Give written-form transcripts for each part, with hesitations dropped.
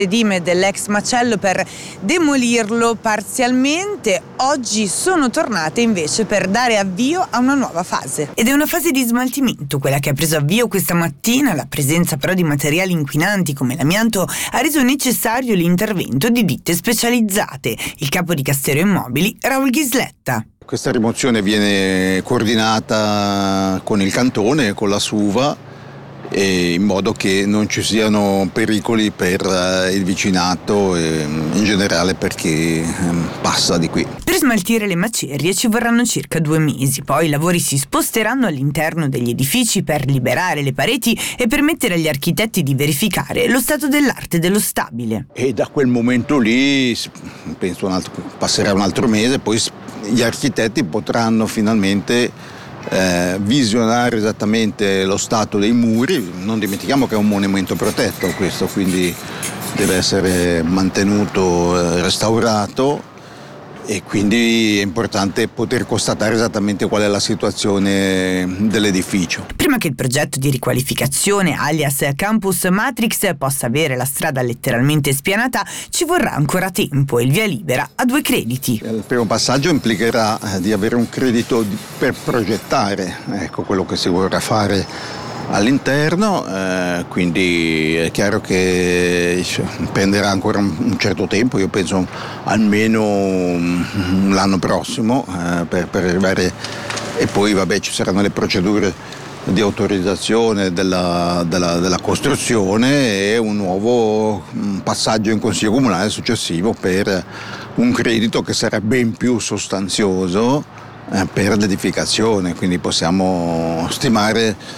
Dime dell'ex macello per demolirlo parzialmente, oggi sono tornate invece per dare avvio a una nuova fase. Ed è una fase di smaltimento quella che ha preso avvio questa mattina. La presenza però di materiali inquinanti come l'amianto ha reso necessario l'intervento di ditte specializzate. Il capo di Castero Immobili, Raul Ghisletta. Questa rimozione viene coordinata con il cantone, con la SUVA, e in modo che non ci siano pericoli per il vicinato e in generale per chi passa di qui. Per smaltire le macerie ci vorranno circa 2 mesi, poi i lavori si sposteranno all'interno degli edifici per liberare le pareti e permettere agli architetti di verificare lo stato dell'arte dello stabile. E da quel momento lì, penso passerà un altro mese, poi gli architetti potranno finalmente visionare esattamente lo stato dei muri. Non dimentichiamo che è un monumento protetto questo, quindi deve essere mantenuto, restaurato, e quindi è importante poter constatare esattamente qual è la situazione dell'edificio. Prima che il progetto di riqualificazione alias Campus Matrix possa avere la strada letteralmente spianata, ci vorrà ancora tempo e il via libera a 2 crediti. Il primo passaggio implicherà di avere un credito per progettare, quello che si vorrà fare all'interno, quindi è chiaro che prenderà ancora un certo tempo, io penso almeno l'anno prossimo per arrivare, e poi ci saranno le procedure di autorizzazione della costruzione e un nuovo passaggio in Consiglio Comunale successivo per un credito che sarà ben più sostanzioso per l'edificazione, quindi possiamo stimare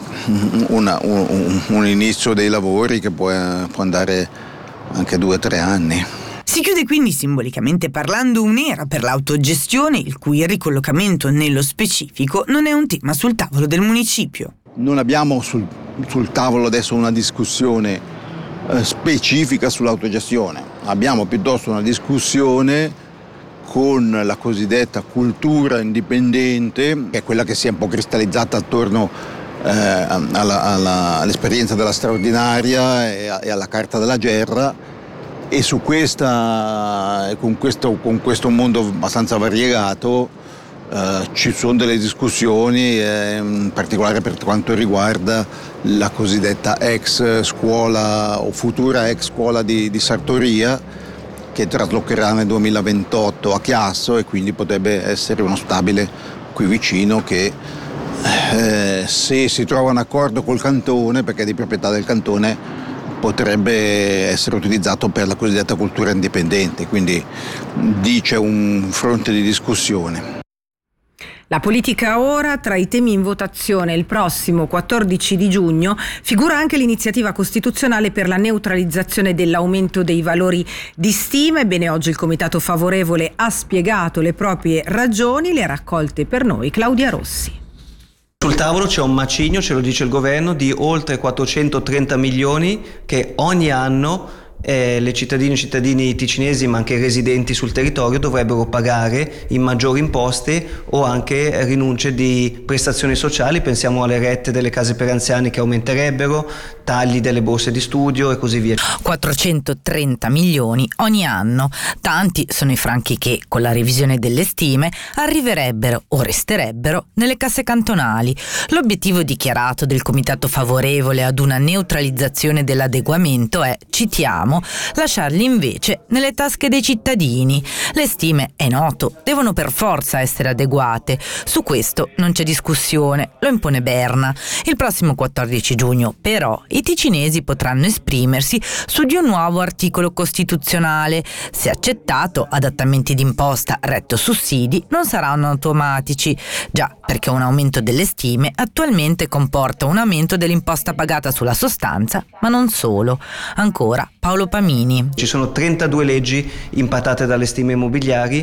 un inizio dei lavori che può andare anche 2 o 3 anni. Si chiude quindi, simbolicamente parlando, un'era per l'autogestione, il cui ricollocamento nello specifico non è un tema sul tavolo del municipio. Non abbiamo sul tavolo adesso una discussione specifica sull'autogestione, abbiamo piuttosto una discussione con la cosiddetta cultura indipendente, che è quella che si è un po' cristallizzata attorno all'esperienza della straordinaria e alla carta della Gerra, e su questa, con questo mondo abbastanza variegato ci sono delle discussioni, in particolare per quanto riguarda la cosiddetta ex scuola o futura ex scuola di Sartoria, che traslocherà nel 2028 a Chiasso, e quindi potrebbe essere uno stabile qui vicino che se si trova un accordo col cantone, perché è di proprietà del cantone, potrebbe essere utilizzato per la cosiddetta cultura indipendente, quindi c'è un fronte di discussione. La politica ora, tra i temi in votazione il prossimo 14 di giugno figura anche l'iniziativa costituzionale per la neutralizzazione dell'aumento dei valori di stima. Ebbene, oggi il Comitato Favorevole ha spiegato le proprie ragioni, le ha raccolte per noi Claudia Rossi. Sul tavolo c'è un macigno, ce lo dice il governo, di oltre 430 milioni che ogni anno le cittadine e cittadini ticinesi, ma anche i residenti sul territorio, dovrebbero pagare in maggiori imposte o anche rinunce di prestazioni sociali. Pensiamo alle rette delle case per anziani che aumenterebbero, tagli delle borse di studio e così via. 430 milioni ogni anno. Tanti sono i franchi che, con la revisione delle stime, arriverebbero o resterebbero nelle casse cantonali. L'obiettivo dichiarato del Comitato Favorevole ad una neutralizzazione dell'adeguamento è, citiamo, lasciarli invece nelle tasche dei cittadini. Le stime, è noto, devono per forza essere adeguate. Su questo non c'è discussione, lo impone Berna. Il prossimo 14 giugno, però, i ticinesi potranno esprimersi su di un nuovo articolo costituzionale. Se accettato, adattamenti d'imposta retto sussidi non saranno automatici. Già, perché un aumento delle stime attualmente comporta un aumento dell'imposta pagata sulla sostanza, ma non solo. Ancora Paolo Pamini. Ci sono 32 leggi impattate dalle stime immobiliari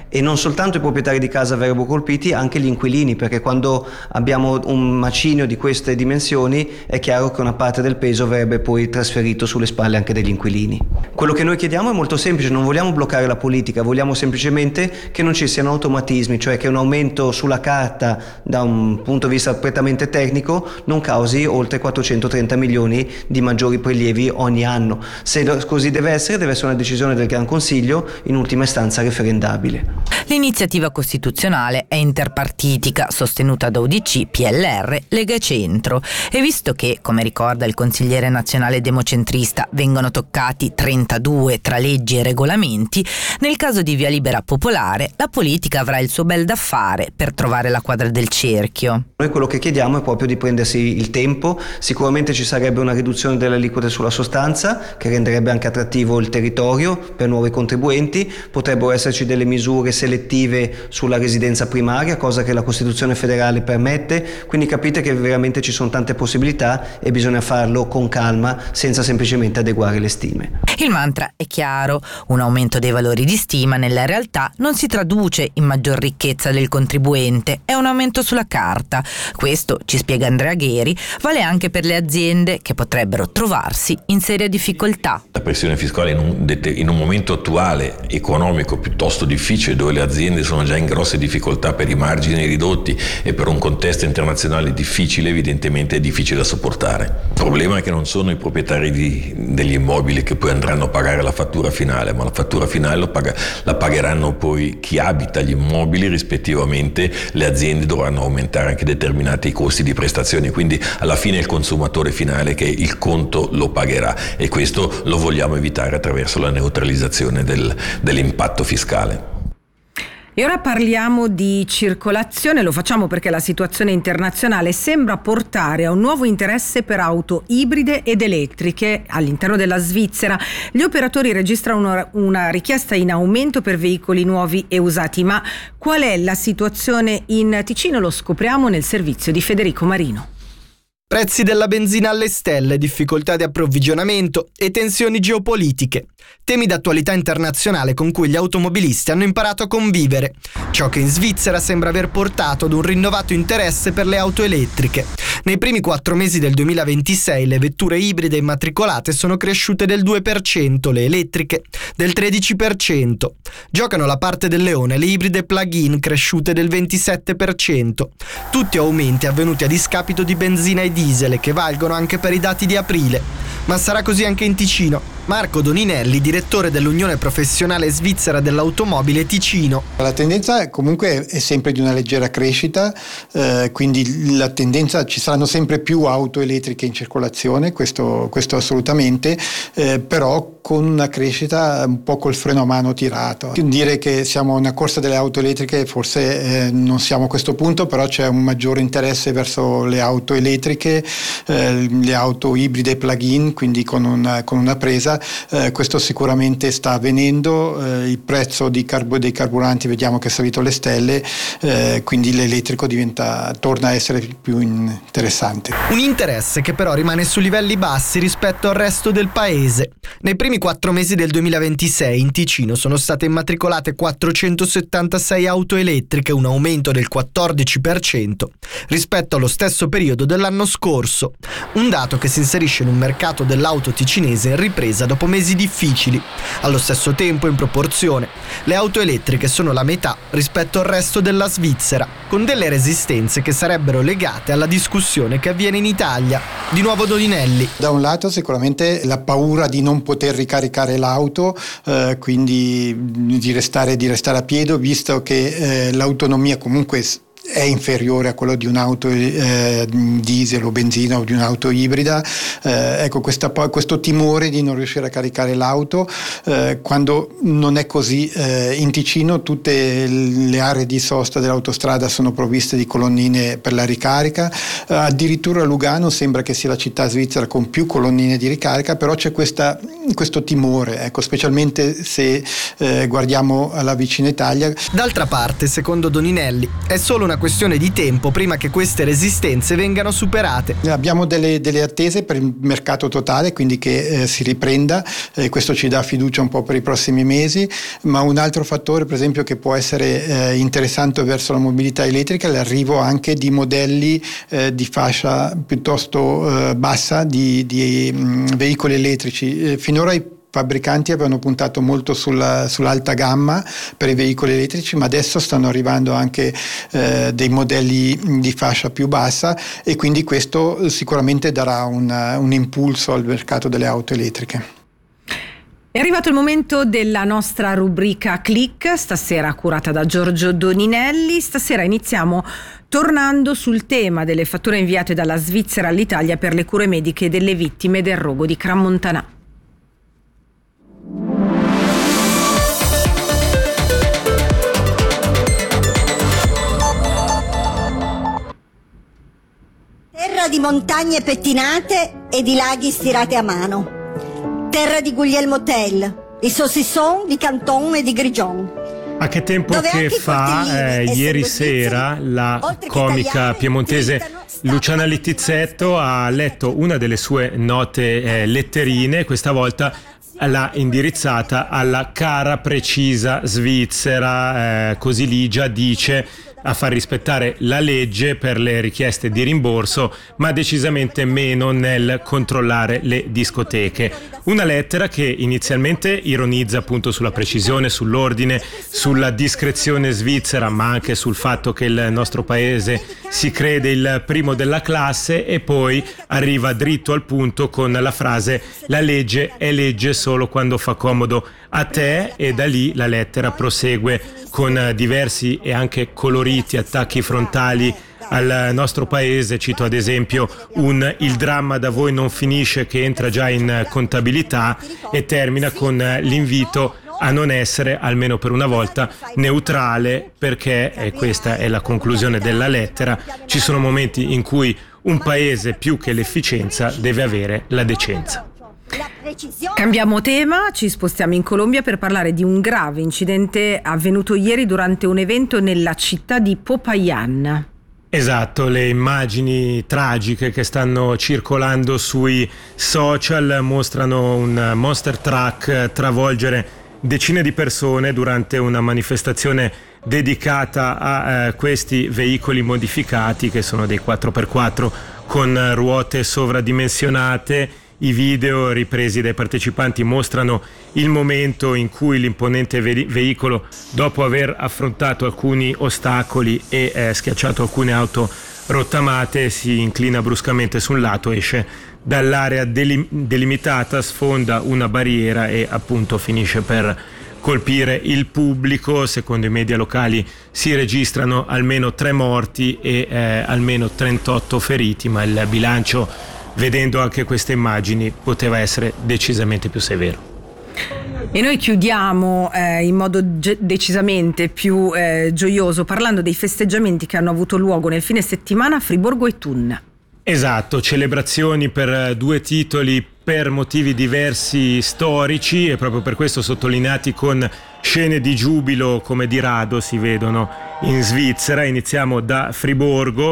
e non soltanto i proprietari di casa verrebbero colpiti, anche gli inquilini, perché quando abbiamo un macigno di queste dimensioni è chiaro che una parte del peso verrebbe poi trasferito sulle spalle anche degli inquilini. Quello che noi chiediamo è molto semplice, non vogliamo bloccare la politica, vogliamo semplicemente che non ci siano automatismi, cioè che un aumento sulla carta da un punto di vista prettamente tecnico non causi oltre 430 milioni di maggiori prelievi ogni anno. Se così deve essere una decisione del Gran Consiglio, in ultima istanza referendabile. L'iniziativa costituzionale è interpartitica, sostenuta da UDC, PLR, Lega e Centro, e visto che, come ricorda il consigliere nazionale democentrista, vengono toccati 32 tra leggi e regolamenti, nel caso di via libera popolare la politica avrà il suo bel da fare per trovare la quadra del cerchio. Noi quello che chiediamo è proprio di prendersi il tempo. Sicuramente ci sarebbe una riduzione delle aliquote sulla sostanza che renderebbe anche attrattivo il territorio per nuovi contribuenti, potrebbero esserci delle misure selettive sulla residenza primaria, cosa che la Costituzione federale permette, quindi capite che veramente ci sono tante possibilità e bisogna farlo con calma senza semplicemente adeguare le stime. Il mantra è chiaro: un aumento dei valori di stima nella realtà non si traduce in maggior ricchezza del contribuente, è un aumento sulla carta. Questo, ci spiega Andrea Gheri, vale anche per le aziende che potrebbero trovarsi in seria difficoltà. La pressione fiscale in un momento attuale economico piuttosto difficile, dove le aziende sono già in grosse difficoltà per i margini ridotti e per un contesto internazionale difficile, evidentemente è difficile da sopportare. Il problema è che non sono i proprietari degli immobili che poi andranno a pagare la fattura finale, ma la fattura finale la pagheranno poi chi abita gli immobili, rispettivamente le aziende dovranno aumentare anche determinati costi di prestazioni, quindi alla fine è il consumatore finale che il conto lo pagherà, e questo lo vogliamo evitare attraverso la neutralizzazione dell'impatto fiscale. E ora parliamo di circolazione, lo facciamo perché la situazione internazionale sembra portare a un nuovo interesse per auto ibride ed elettriche all'interno della Svizzera. Gli operatori registrano una richiesta in aumento per veicoli nuovi e usati, ma qual è la situazione in Ticino? Lo scopriamo nel servizio di Federico Marino. Prezzi della benzina alle stelle, difficoltà di approvvigionamento e tensioni geopolitiche. Temi d'attualità internazionale con cui gli automobilisti hanno imparato a convivere. Ciò che in Svizzera sembra aver portato ad un rinnovato interesse per le auto elettriche. Nei primi 4 mesi del 2026 le vetture ibride immatricolate sono cresciute del 2%, le elettriche del 13%. Giocano la parte del leone le ibride plug-in, cresciute del 27%. Tutti aumenti avvenuti a discapito di benzina e diesel, che valgono anche per i dati di aprile. Ma sarà così anche in Ticino. Marco Doninelli, direttore dell'Unione Professionale Svizzera dell'Automobile Ticino. La tendenza comunque è sempre di una leggera crescita, quindi la tendenza, ci saranno sempre più auto elettriche in circolazione, questo assolutamente, però con una crescita un po' col freno a mano tirato. Dire che siamo una corsa delle auto elettriche forse non siamo a questo punto, però c'è un maggiore interesse verso le auto elettriche, le auto ibride plug-in, quindi con una presa. Questo sicuramente sta avvenendo, il prezzo dei carburanti vediamo che è salito alle stelle, quindi l'elettrico torna a essere più interessante. Un interesse che però rimane su livelli bassi rispetto al resto del paese. Nei primi 4 mesi del 2026 in Ticino sono state immatricolate 476 auto elettriche, un aumento del 14% rispetto allo stesso periodo dell'anno scorso, un dato che si inserisce in un mercato dell'auto ticinese in ripresa dopo mesi difficili. Allo stesso tempo, in proporzione, le auto elettriche sono la metà rispetto al resto della Svizzera, con delle resistenze che sarebbero legate alla discussione che avviene in Italia. Di nuovo Doninelli. Da un lato sicuramente la paura di non poter ricaricare l'auto, quindi di restare a piedi, visto che l'autonomia comunque è inferiore a quello di un'auto diesel o benzina o di un'auto ibrida. Ecco, questo timore di non riuscire a caricare l'auto, quando non è così. In Ticino tutte le aree di sosta dell'autostrada sono provviste di colonnine per la ricarica, addirittura Lugano sembra che sia la città svizzera con più colonnine di ricarica, però c'è questo timore, ecco, specialmente se guardiamo alla vicina Italia. D'altra parte, secondo Doninelli, è solo una questione di tempo prima che queste resistenze vengano superate. Abbiamo delle attese per il mercato totale, quindi che si riprenda, questo ci dà fiducia un po' per i prossimi mesi, ma un altro fattore per esempio che può essere interessante verso la mobilità elettrica è l'arrivo anche di modelli di fascia piuttosto bassa di veicoli elettrici. Finora i fabbricanti avevano puntato molto sull'alta gamma per i veicoli elettrici, ma adesso stanno arrivando anche dei modelli di fascia più bassa, e quindi questo sicuramente darà un impulso al mercato delle auto elettriche. È arrivato il momento della nostra rubrica Click, stasera curata da Giorgio Doninelli. Stasera iniziamo tornando sul tema delle fatture inviate dalla Svizzera all'Italia per le cure mediche delle vittime del rogo di Crans-Montana. Terra di montagne pettinate e di laghi stirati a mano. Terra di Guglielmo Tell, di Saucisson, di Canton e di Grigion. A che tempo che fa, ieri sera, la comica piemontese Luciana Littizzetto ha letto una delle sue note letterine, questa volta l'ha indirizzata alla cara precisa Svizzera, così Ligia dice a far rispettare la legge per le richieste di rimborso, ma decisamente meno nel controllare le discoteche. Una lettera che inizialmente ironizza appunto sulla precisione, sull'ordine, sulla discrezione svizzera, ma anche sul fatto che il nostro paese si crede il primo della classe, e poi arriva dritto al punto con la frase «La legge è legge solo quando fa comodo a te», e da lì la lettera prosegue con diversi e anche coloriti attacchi frontali al nostro paese. Cito ad esempio il dramma da voi non finisce, che entra già in contabilità, e termina con l'invito a non essere, almeno per una volta, neutrale, perché, e questa è la conclusione della lettera, ci sono momenti in cui un paese, più che l'efficienza, deve avere la decenza. Cambiamo tema, ci spostiamo in Colombia per parlare di un grave incidente avvenuto ieri durante un evento nella città di Popayán. Esatto, le immagini tragiche che stanno circolando sui social mostrano un monster truck travolgere decine di persone durante una manifestazione dedicata a questi veicoli modificati, che sono dei 4x4 con ruote sovradimensionate. I video ripresi dai partecipanti mostrano il momento in cui l'imponente veicolo, dopo aver affrontato alcuni ostacoli e schiacciato alcune auto rottamate, si inclina bruscamente su un lato, esce dall'area delimitata, sfonda una barriera e appunto finisce per colpire il pubblico. Secondo i media locali si registrano almeno 3 morti e almeno 38 feriti, ma il bilancio, vedendo anche queste immagini, poteva essere decisamente più severo. E noi chiudiamo in modo decisamente più gioioso parlando dei festeggiamenti che hanno avuto luogo nel fine settimana a Friburgo e Thun. Esatto, celebrazioni per 2 titoli per motivi diversi storici, e proprio per questo sottolineati con scene di giubilo come di rado si vedono in Svizzera. Iniziamo da Friburgo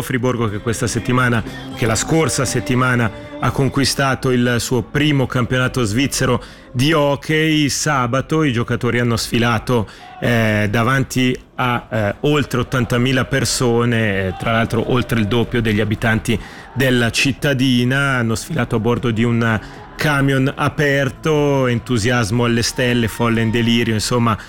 che la scorsa settimana ha conquistato il suo primo campionato svizzero di hockey. Sabato i giocatori hanno sfilato davanti a oltre 80.000 persone, tra l'altro oltre il doppio degli abitanti della cittadina. Hanno sfilato a bordo di un camion aperto, entusiasmo alle stelle, folle in delirio, insomma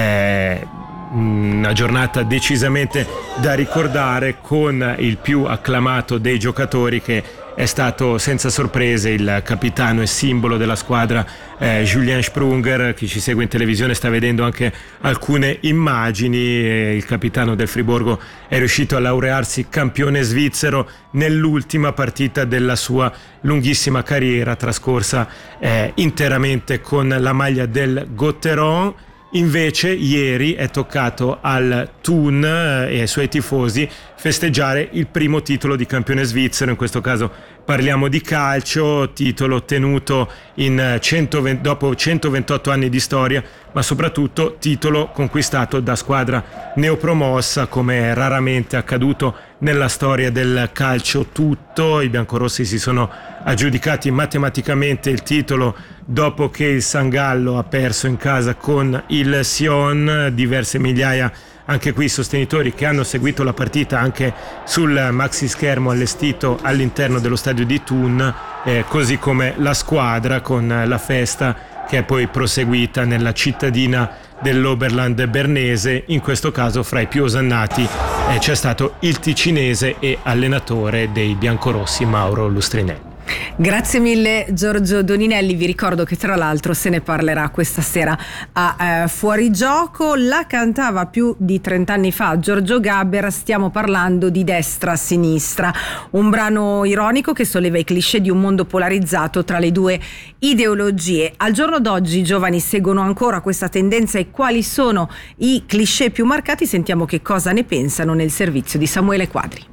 una giornata decisamente da ricordare, con il più acclamato dei giocatori, che è stato senza sorprese il capitano e simbolo della squadra Julien Sprunger. Chi ci segue in televisione sta vedendo anche alcune immagini. Il capitano del Friburgo è riuscito a laurearsi campione svizzero nell'ultima partita della sua lunghissima carriera, trascorsa interamente con la maglia del Gotteron. Invece ieri è toccato al Thun e ai suoi tifosi festeggiare il primo titolo di campione svizzero. In questo caso parliamo di calcio, titolo ottenuto dopo 128 anni di storia, ma soprattutto titolo conquistato da squadra neopromossa, come è raramente accaduto nella storia del calcio tutto. I biancorossi si sono aggiudicati matematicamente il titolo dopo che il San Gallo ha perso in casa con il Sion. Diverse migliaia anche qui sostenitori che hanno seguito la partita anche sul maxi schermo allestito all'interno dello stadio di Thun, così come la squadra, con la festa che è poi proseguita nella cittadina dell'Oberland bernese. In questo caso fra i più osannati c'è stato il ticinese e allenatore dei biancorossi Mauro Lustrinelli. Grazie mille Giorgio Doninelli, vi ricordo che tra l'altro se ne parlerà questa sera a Fuorigioco. La cantava più di 30 anni fa Giorgio Gaber, stiamo parlando di Destra-Sinistra, un brano ironico che solleva i cliché di un mondo polarizzato tra le due ideologie. Al giorno d'oggi i giovani seguono ancora questa tendenza e quali sono i cliché più marcati? Sentiamo che cosa ne pensano nel servizio di Samuele Quadri.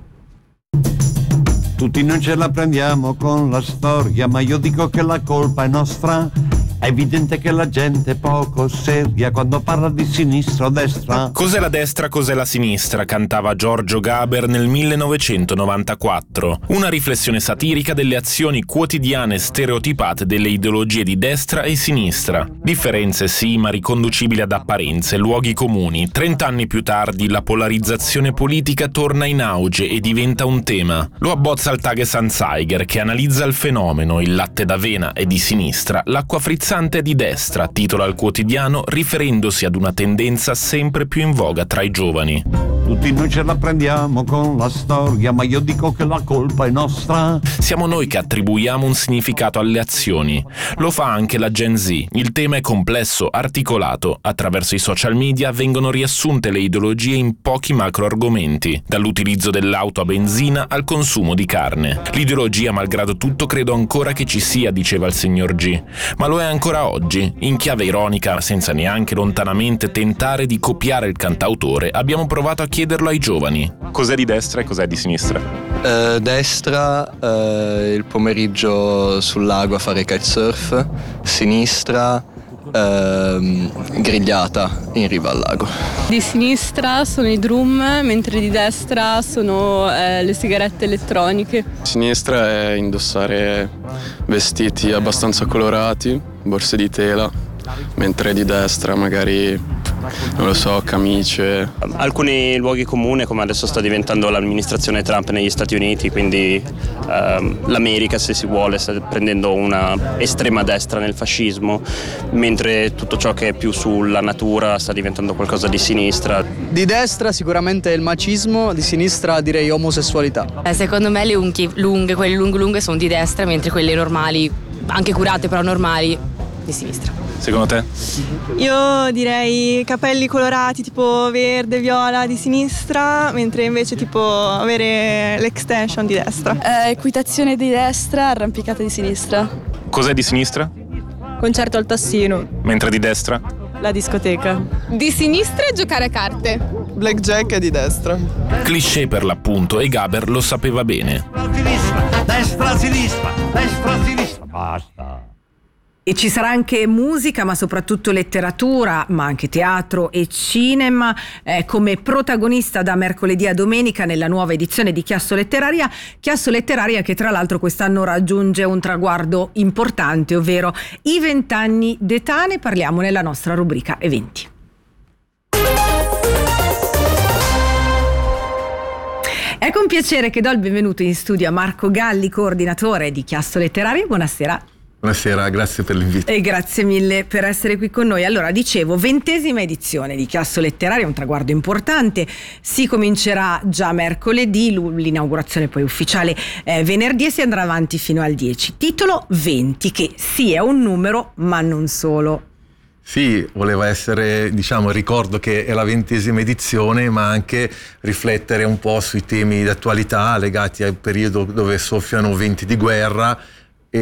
Tutti non ce la prendiamo con la storia, ma io dico che la colpa è nostra. È evidente che la gente è poco seria quando parla di sinistra o destra. Cos'è la destra, cos'è la sinistra? Cantava Giorgio Gaber nel 1994. Una riflessione satirica delle azioni quotidiane stereotipate delle ideologie di destra e sinistra. Differenze sì, ma riconducibili ad apparenze, luoghi comuni. 30 anni più tardi la polarizzazione politica torna in auge e diventa un tema. Lo abbozza il Tages-Anzeiger, che analizza il fenomeno. Il latte d'avena è di sinistra, l'acqua frizzante è di destra, titola il quotidiano riferendosi ad una tendenza sempre più in voga tra i giovani. Tutti noi ce la prendiamo con la storia, ma io dico che la colpa è nostra. Siamo noi che attribuiamo un significato alle azioni. Lo fa anche la Gen Z. Il tema è complesso, articolato. Attraverso i social media vengono riassunte le ideologie in pochi macro argomenti, dall'utilizzo dell'auto a benzina al consumo di carne. L'ideologia, malgrado tutto, credo ancora che ci sia, diceva il signor G. Ma lo è ancora oggi. In chiave ironica, senza neanche lontanamente tentare di copiare il cantautore, abbiamo provato a chiederlo ai giovani. Cos'è di destra e cos'è di sinistra? Destra, il pomeriggio sul lago a fare kitesurf. Sinistra, grigliata in riva al lago. Di sinistra sono i drum, mentre di destra sono le sigarette elettroniche. Sinistra è indossare vestiti abbastanza colorati, borse di tela, mentre di destra magari, non lo so, camicie. Alcuni luoghi comuni, come adesso sta diventando l'amministrazione Trump negli Stati Uniti, quindi l'America, se si vuole, sta prendendo una estrema destra nel fascismo, mentre tutto ciò che è più sulla natura sta diventando qualcosa di sinistra. Di destra sicuramente il macismo, di sinistra direi omosessualità. Secondo me le unghie lunghe, quelle lunghe sono di destra, mentre quelle normali, anche curate però normali, di sinistra. Secondo te? Io direi capelli colorati tipo verde, viola di sinistra, mentre invece tipo avere l'extension di destra. Equitazione di destra, arrampicata di sinistra. Cos'è di sinistra? Concerto al Tassino. Mentre di destra? La discoteca. Di sinistra giocare a carte. Blackjack è di destra. Cliché per l'appunto, e Gaber lo sapeva bene. Destra, sinistra, destra, sinistra, basta. E ci sarà anche musica, ma soprattutto letteratura, ma anche teatro e cinema, come protagonista da mercoledì a domenica nella nuova edizione di Chiasso Letteraria che tra l'altro quest'anno raggiunge un traguardo importante, ovvero i 20 anni d'età. Ne parliamo nella nostra rubrica Eventi. È con piacere che do il benvenuto in studio a Marco Galli, coordinatore di Chiasso Letteraria. Buonasera. Buonasera, grazie per l'invito. E grazie mille per essere qui con noi. Allora, dicevo, 20ª edizione di Chiasso Letteraria, un traguardo importante. Si comincerà già mercoledì, l'inaugurazione poi ufficiale venerdì, e si andrà avanti fino al 10. Titolo 20, che sì è un numero, ma non solo. Sì, voleva essere, ricordo che è la 20ª edizione, ma anche riflettere un po' sui temi d'attualità legati al periodo dove soffiano venti di guerra, e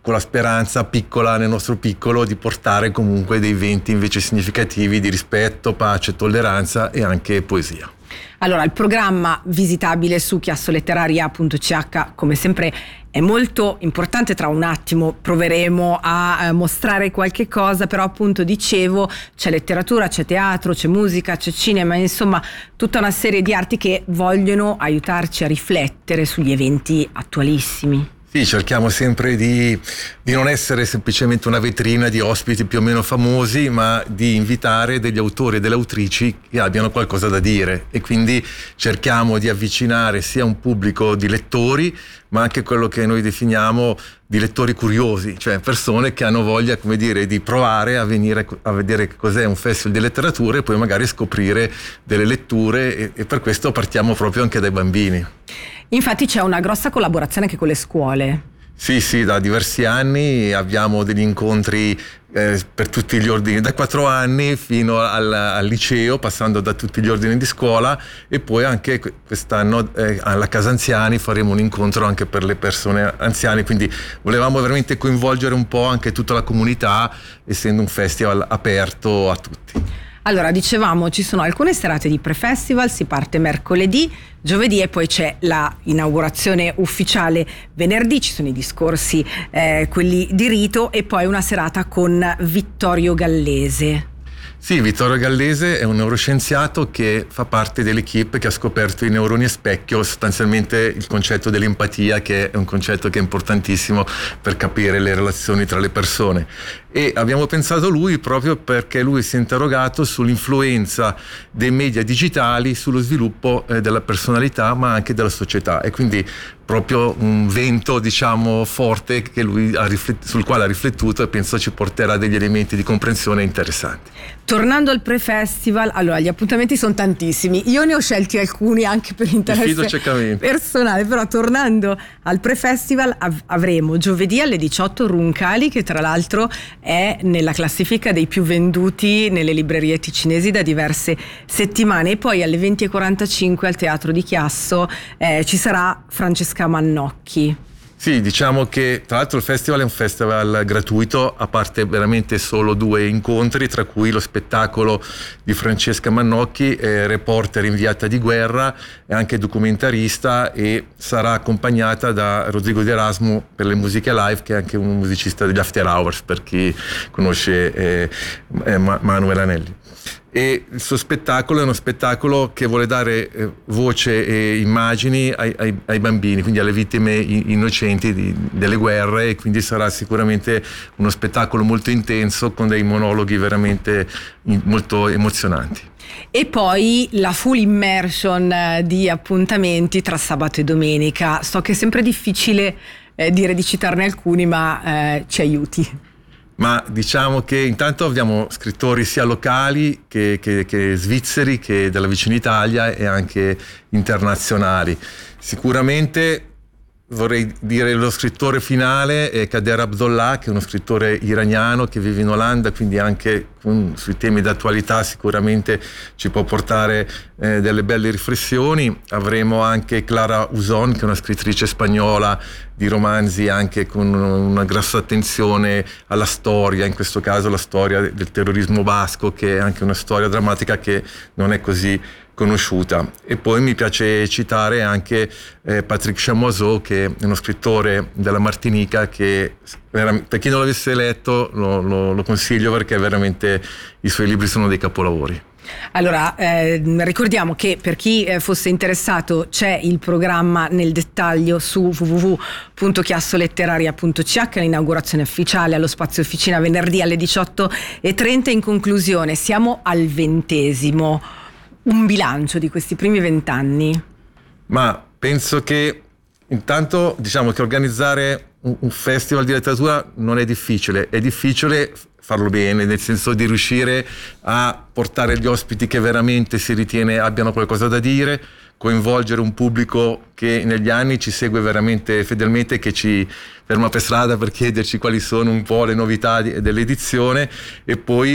con la speranza piccola nel nostro piccolo di portare comunque dei venti invece significativi di rispetto, pace, tolleranza e anche poesia. Allora, il programma visitabile su chiassoletteraria.ch come sempre è molto importante. Tra un attimo proveremo a mostrare qualche cosa, però appunto dicevo c'è letteratura, c'è teatro, c'è musica, c'è cinema, insomma tutta una serie di arti che vogliono aiutarci a riflettere sugli eventi attualissimi. Sì, cerchiamo sempre di non essere semplicemente una vetrina di ospiti più o meno famosi, ma di invitare degli autori e delle autrici che abbiano qualcosa da dire, e quindi cerchiamo di avvicinare sia un pubblico di lettori, ma anche quello che noi definiamo di lettori curiosi, cioè persone che hanno voglia, come dire, di provare a venire a vedere che cos'è un festival di letteratura e poi magari scoprire delle letture, e per questo partiamo proprio anche dai bambini. Infatti c'è una grossa collaborazione anche con le scuole. Sì, da diversi anni abbiamo degli incontri per tutti gli ordini, da 4 anni fino al liceo, passando da tutti gli ordini di scuola, e poi anche quest'anno alla Casa Anziani faremo un incontro anche per le persone anziane, quindi volevamo veramente coinvolgere un po' anche tutta la comunità, essendo un festival aperto a tutti. Allora, dicevamo, ci sono alcune serate di pre-festival, si parte mercoledì, giovedì e poi c'è la inaugurazione ufficiale venerdì, ci sono i discorsi, quelli di rito, e poi una serata con Vittorio Gallese. Sì, Vittorio Gallese è un neuroscienziato che fa parte dell'equipe che ha scoperto i neuroni a specchio, sostanzialmente il concetto dell'empatia, che è un concetto che è importantissimo per capire le relazioni tra le persone. E abbiamo pensato a lui proprio perché lui si è interrogato sull'influenza dei media digitali sullo sviluppo della personalità, ma anche della società, e quindi proprio un vento, diciamo, forte che lui sul quale ha riflettuto, e penso ci porterà degli elementi di comprensione interessanti. Tornando al pre-festival, allora gli appuntamenti sono tantissimi, io ne ho scelti alcuni anche per interesse personale, però tornando al pre-festival avremo giovedì alle 18 Roncalli, che tra l'altro è nella classifica dei più venduti nelle librerie ticinesi da diverse settimane, e poi alle 20:45 al Teatro di Chiasso ci sarà Francesca Mannocchi. Sì, diciamo che tra l'altro il festival è un festival gratuito, a parte veramente solo 2 incontri, tra cui lo spettacolo di Francesca Mannocchi, reporter inviata di guerra e anche documentarista, e sarà accompagnata da Rodrigo Di Erasmo per le musiche live, che è anche un musicista degli After Hours, per chi conosce Manuel Anelli. E il suo spettacolo è uno spettacolo che vuole dare voce e immagini ai bambini, quindi alle vittime innocenti delle guerre, e quindi sarà sicuramente uno spettacolo molto intenso con dei monologhi veramente molto emozionanti. E poi la full immersion di appuntamenti tra sabato e domenica. So che è sempre difficile dire di citarne alcuni, ma ci aiuti. Ma diciamo che intanto abbiamo scrittori sia locali che svizzeri, che della vicina Italia, e anche internazionali. Sicuramente vorrei dire lo scrittore finale è Kader Abdollah, che è uno scrittore iraniano che vive in Olanda, quindi anche sui temi d'attualità sicuramente ci può portare delle belle riflessioni. Avremo anche Clara Uson, che è una scrittrice spagnola di romanzi anche con una grossa attenzione alla storia, in questo caso la storia del terrorismo basco, che è anche una storia drammatica che non è così conosciuta. E poi mi piace citare anche Patrick Chamoiseau, che è uno scrittore della Martinica, che per chi non l'avesse letto lo consiglio, perché veramente i suoi libri sono dei capolavori. Allora, ricordiamo che per chi fosse interessato c'è il programma nel dettaglio su www.chiassoletteraria.ch, l'inaugurazione ufficiale allo Spazio Officina venerdì alle 18:30. In conclusione, siamo al 20°. Un bilancio di questi primi 20 anni? Ma penso che intanto diciamo che organizzare un festival di letteratura non è difficile farlo bene, nel senso di riuscire a portare gli ospiti che veramente si ritiene abbiano qualcosa da dire, coinvolgere un pubblico che negli anni ci segue veramente fedelmente, che ci ferma per strada per chiederci quali sono un po' le novità dell'edizione, e poi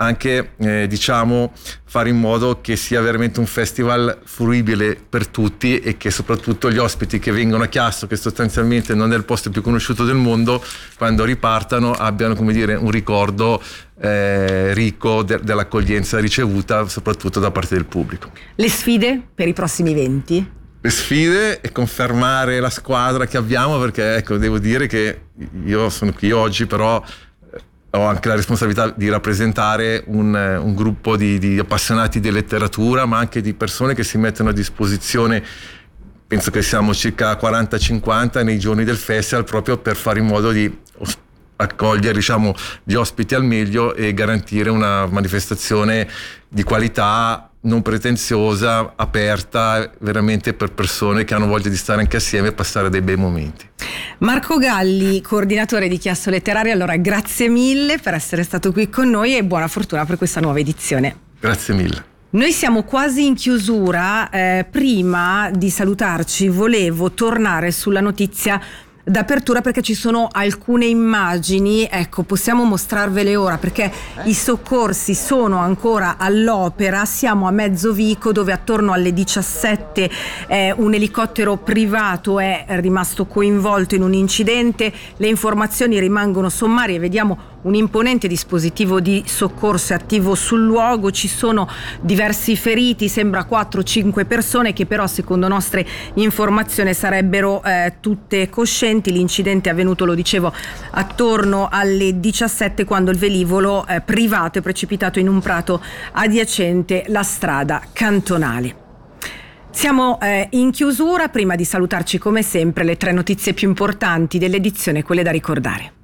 anche fare in modo che sia veramente un festival fruibile per tutti e che soprattutto gli ospiti che vengono a Chiasso, che sostanzialmente non è il posto più conosciuto del mondo, quando ripartano abbiano un ricordo ricco dell'accoglienza ricevuta soprattutto da parte del pubblico. Le sfide per i prossimi eventi? Le sfide è confermare la squadra che abbiamo, perché devo dire che io sono qui oggi, però ho anche la responsabilità di rappresentare un gruppo di appassionati di letteratura, ma anche di persone che si mettono a disposizione. Penso che siamo circa 40-50 nei giorni del festival, proprio per fare in modo di accogliere gli ospiti al meglio e garantire una manifestazione di qualità, non pretenziosa, aperta, veramente per persone che hanno voglia di stare anche assieme e passare dei bei momenti. Marco Galli, coordinatore di Chiasso Letterario, allora grazie mille per essere stato qui con noi e buona fortuna per questa nuova edizione. Grazie mille. Noi siamo quasi in chiusura, prima di salutarci volevo tornare sulla notizia d'apertura perché ci sono alcune immagini, possiamo mostrarvele ora perché i soccorsi sono ancora all'opera. Siamo a Mezzovico dove attorno alle 17 un elicottero privato è rimasto coinvolto in un incidente. Le informazioni rimangono sommarie, vediamo un imponente dispositivo di soccorso è attivo sul luogo, ci sono diversi feriti, sembra 4-5 persone che però secondo nostre informazioni sarebbero tutte coscienti. L'incidente è avvenuto, lo dicevo, attorno alle 17 quando il velivolo privato è precipitato in un prato adiacente la strada cantonale. Siamo in chiusura, prima di salutarci come sempre le 3 notizie più importanti dell'edizione, quelle da ricordare.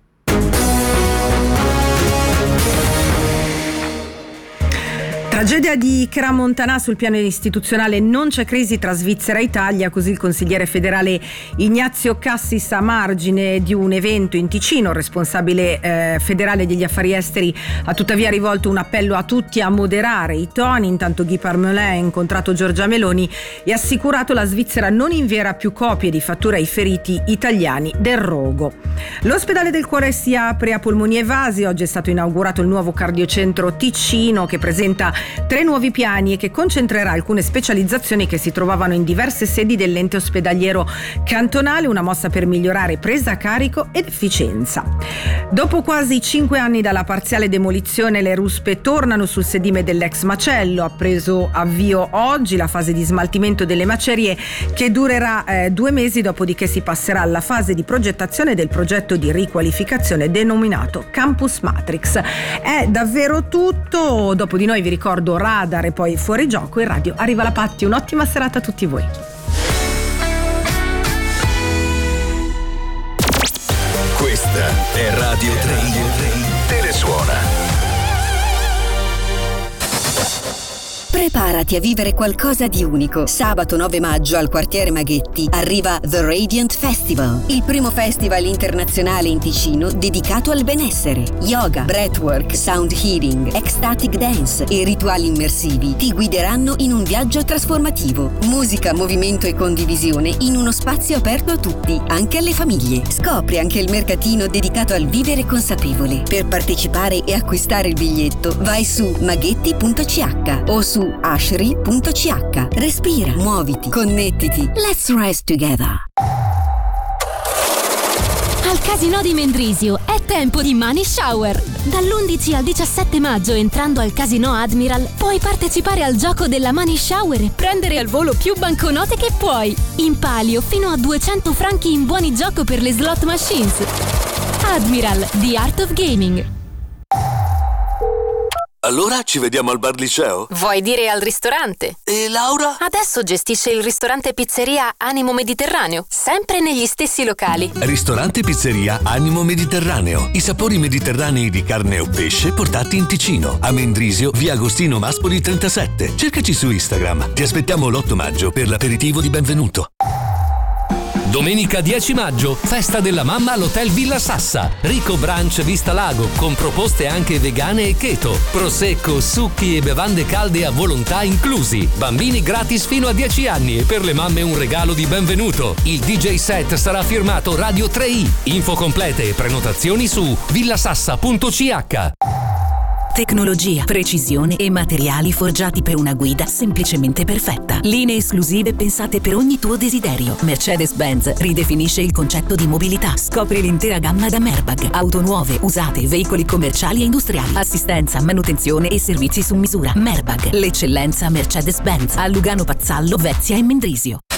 Tragedia di Crans-Montana. Sul piano istituzionale non c'è crisi tra Svizzera e Italia, così il consigliere federale Ignazio Cassis, a margine di un evento in Ticino. Il responsabile federale degli affari esteri ha tuttavia rivolto un appello a tutti a moderare i toni. Intanto Guy Parmelin ha incontrato Giorgia Meloni e ha assicurato la Svizzera non invierà più copie di fatture ai feriti italiani del rogo. L'ospedale del cuore si apre a polmoni e vasi. Oggi è stato inaugurato il nuovo cardiocentro Ticino che presenta 3 nuovi piani e che concentrerà alcune specializzazioni che si trovavano in diverse sedi dell'ente ospedaliero cantonale, una mossa per migliorare presa a carico ed efficienza. Dopo quasi 5 anni dalla parziale demolizione, le ruspe tornano sul sedime dell'ex macello. Ha preso avvio oggi la fase di smaltimento delle macerie che durerà 2 mesi, dopodiché si passerà alla fase di progettazione del progetto di riqualificazione denominato Campus Matrix. È davvero tutto, dopo di noi vi ricordo Radar e poi Fuori Gioco. In radio arriva la Patti, un'ottima serata a tutti voi. Questa è Radio 3 Telesuona. Preparati a vivere qualcosa di unico. Sabato 9 maggio al quartiere Maghetti arriva The Radiant Festival, il primo festival internazionale in Ticino dedicato al benessere. Yoga, breathwork, sound healing, ecstatic dance e rituali immersivi ti guideranno in un viaggio trasformativo. Musica, movimento e condivisione in uno spazio aperto a tutti, anche alle famiglie. Scopri anche il mercatino dedicato al vivere consapevole. Per partecipare e acquistare il biglietto vai su maghetti.ch o su ashri.ch. Respira, muoviti, connettiti. Let's rise together. Al Casinò di Mendrisio è tempo di Money Shower. Dall'11 al 17 maggio, entrando al Casinò Admiral, puoi partecipare al gioco della Money Shower e prendere al volo più banconote che puoi. In palio fino a 200 franchi in buoni gioco per le slot machines. Admiral, the art of gaming. Allora ci vediamo al bar liceo? Vuoi dire al ristorante? E Laura? Adesso gestisce il ristorante pizzeria Animo Mediterraneo, sempre negli stessi locali. Ristorante pizzeria Animo Mediterraneo. I sapori mediterranei di carne o pesce portati in Ticino. A Mendrisio, via Agostino Maspoli 37. Cercaci su Instagram. Ti aspettiamo l'8 maggio per l'aperitivo di benvenuto. Domenica 10 maggio, festa della mamma all'Hotel Villa Sassa. Ricco brunch vista lago, con proposte anche vegane e keto. Prosecco, succhi e bevande calde a volontà inclusi. Bambini gratis fino a 10 anni e per le mamme un regalo di benvenuto. Il DJ set sarà firmato Radio 3i. Info complete e prenotazioni su villasassa.ch. Tecnologia, precisione e materiali forgiati per una guida semplicemente perfetta. Linee esclusive pensate per ogni tuo desiderio. Mercedes-Benz ridefinisce il concetto di mobilità. Scopri l'intera gamma da Merbag. Auto nuove, usate, veicoli commerciali e industriali. Assistenza, manutenzione e servizi su misura. Merbag, l'eccellenza Mercedes-Benz. A Lugano Pazzallo, Vezia e Mendrisio.